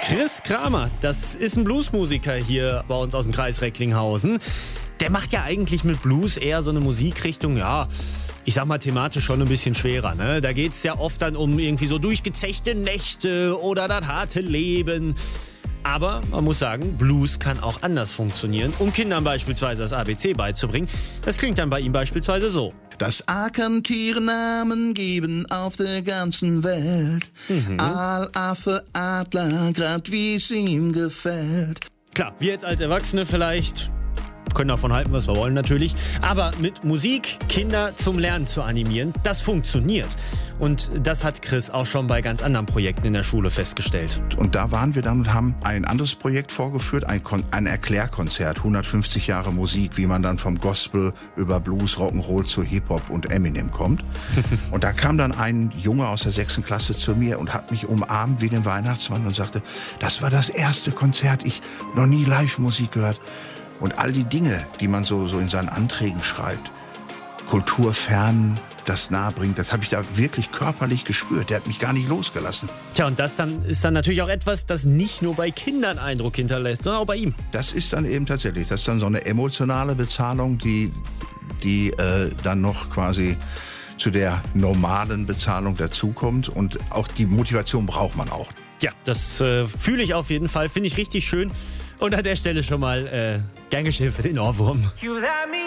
Chris Kramer, das ist ein Bluesmusiker hier bei uns aus dem Kreis Recklinghausen. Der macht ja eigentlich mit Blues eher so eine Musikrichtung, ja, ich sag mal thematisch schon ein bisschen schwerer. Ne? Da geht's ja oft dann um irgendwie so durchgezechte Nächte oder das harte Leben. Aber man muss sagen, Blues kann auch anders funktionieren, um Kindern beispielsweise das ABC beizubringen. Das klingt dann bei ihm beispielsweise so. Das A kann Tiere Namen geben auf der ganzen Welt. Aal, Affe, Adler, grad wie es ihm gefällt. Klar, wir jetzt als Erwachsene vielleicht können davon halten, was wir wollen natürlich. Aber mit Musik Kinder zum Lernen zu animieren, das funktioniert. Und das hat Chris auch schon bei ganz anderen Projekten in der Schule festgestellt. Und da waren wir dann und haben ein anderes Projekt vorgeführt, ein Erklärkonzert, 150 Jahre Musik, wie man dann vom Gospel über Blues, Rock'n'Roll zu Hip-Hop und Eminem kommt. Und da kam dann ein Junge aus der 6. Klasse zu mir und hat mich umarmt wie den Weihnachtsmann und sagte, das war das erste Konzert, ich noch nie Live-Musik gehört. Und all die Dinge, die man so in seinen Anträgen schreibt, kulturfern, das nahebringt, das habe ich da wirklich körperlich gespürt. Der hat mich gar nicht losgelassen. Tja, und das ist dann natürlich auch etwas, das nicht nur bei Kindern Eindruck hinterlässt, sondern auch bei ihm. Das ist dann eben tatsächlich, das ist dann so eine emotionale Bezahlung, die dann noch quasi zu der normalen Bezahlung dazukommt. Und auch die Motivation braucht man auch. Ja, das fühle ich auf jeden Fall, finde ich richtig schön. Und an der Stelle schon mal gern geschehen für den Ohrwurm.